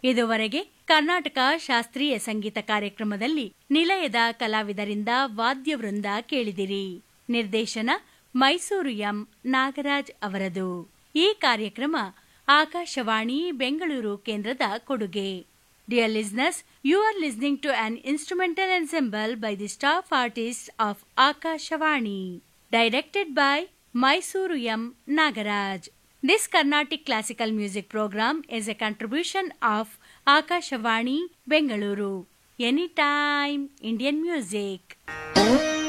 ಇದುವರೆಗೆ ಕರ್ನಾಟಕ ಶಾಸ್ತ್ರೀಯ ಸಂಗೀತ ಕಾರ್ಯಕ್ರಮದಲ್ಲಿ ನಿಲಯದ ಕಲಾವಿದರಿಂದ ವಾದ್ಯವೃಂದ ಕೇಳಿದಿರಿ. ನಿರ್ದೇಶನ ಮೈಸೂರು ಎಂ ನಾಗರಾಜ್ ಅವರದು. ಈ ಕಾರ್ಯಕ್ರಮ ಆಕಾಶವಾಣಿ ಬೆಂಗಳೂರು ಕೇಂದ್ರದ ಕೊಡುಗೆ. Dear listeners, you are listening to an instrumental ensemble by the staff artists of Akashvani, directed by Mysuru M. Nagaraj. This Carnatic classical music program is a contribution of Akashvani, Bengaluru. Anytime Indian music.